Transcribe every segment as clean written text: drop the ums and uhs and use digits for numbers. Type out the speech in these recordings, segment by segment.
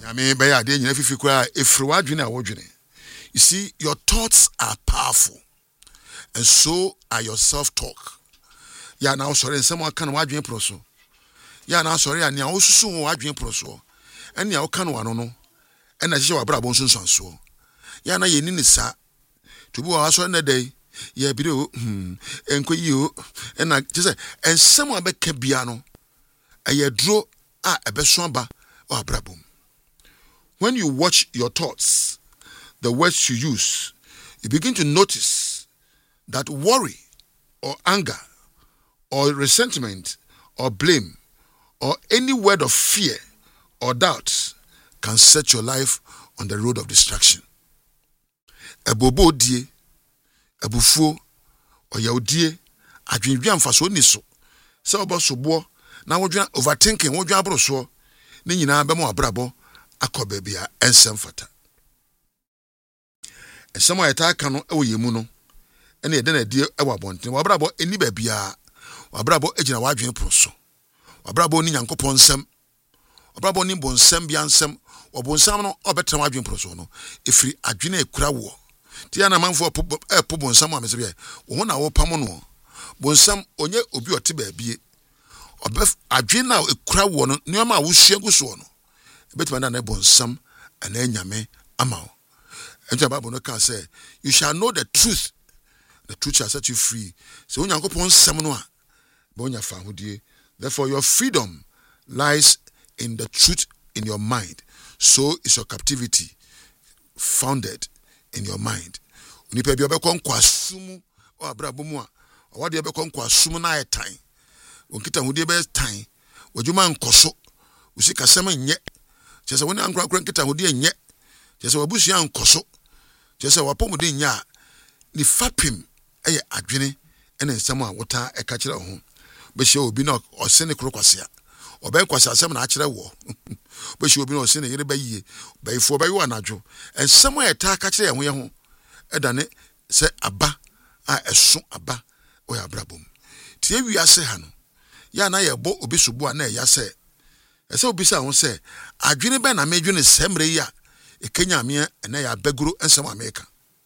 I mean, by a day, if you cry, if you are doing a you see, your thoughts are powerful, and so are your self-talk. Yeah, now sorry, someone can watch you proso. Yeah, now sorry, and you also watch you proso. And you can one no, and I show a brabon so. Yeah, now you need sa to be also in the day. Yeah, video, and quit you, and I just say, and someone be kebiano. A draw a beswamba or brabum. When you watch your thoughts, the words you use, you begin to notice that worry or anger or resentment or blame or any word of fear or doubt can set your life on the road of destruction. Ebobo die, ebufuo, or yaudie, adwendwan faso niso. Se obo sobo na wodwan overthinking wodwan abroso ni nyina be mo abrabo akọ bia ensem fata. Ensem ayeta aka no ewo yemu no ene ede na die ewo abonten wabrabo eni ba bia wabrabo ejina wadwen proso wabrabo ni nyankopon nsem wabrabo ni bonsem bia nsem obonsam no obetra wadwen proso no efiri adwene ekura wo ti ana manfo epo bonsam amese bia wo na wo pam no bonsam onye obi ote ba bie obef adwene na ekura wo no nioma a wo hia guso no betima na bonsam ana nyame amawo. And the Bible no can say, you shall know the truth shall set you free. So when you go upon someone, therefore your freedom lies in the truth in your mind. So is your captivity founded in your mind. Unipe bi obekon kwasumu o abrabomua o wade obekon kwasumu na etan onkita hudi be tan wodwuma nkoso usika sema nye chese woni ankra nkita hudi nye chese wabusia nkoso chese wapomude nya ni fapim eye adwene ene nsem a wota eka kire ho be hye obi na osene krokwase a oben kwase asem na akire wo be hye obi na osene yire bayie bayifo bayi anadwo ensem a eta aka kire ho ye ho edane se aba a eso aba o ya brabom tie wiase ha no ya na ye bo obi subu a na ya se ese obi sa ho se adwene be na medwene semre ya ekenya me na ya baguru ensem America.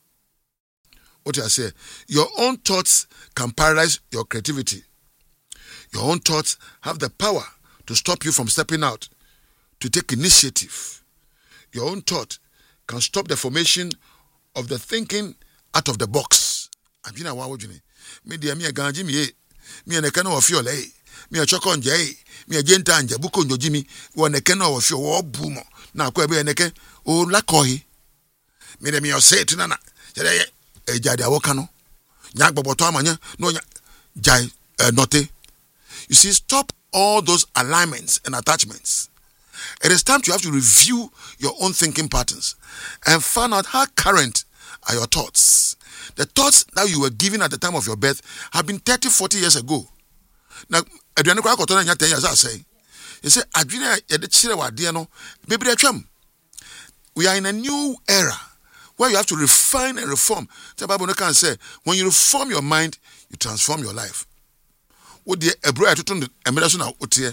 What I say, your own thoughts can paralyze your creativity. Your own thoughts have the power to stop you from stepping out, to take initiative. Your own thought can stop the formation of the thinking out of the box. Ajina wa wojuni. Me dia me ganji me na kana ofio le. Me choko nje, me jenta nje buko njojimi, wo na kana ofio wo bumo. Na kwa be neke o lakohi. Me de me o say tunana. Jere ejade awoka no nya gboboto amanya no nya jai note. You see, stop all those alignments and attachments. It is time to have to review your own thinking patterns and find out how current are your thoughts. The thoughts that you were given at the time of your birth have been 30, 40 years ago. Now, aduane kwa koto na nya 10 years I say. You say adwene ye de chire wade no bebre atwam. We are in a new era where you have to refine and reform. The Bible can say, when you reform your mind, you transform your life. What the ebro atoto emeda so na otie.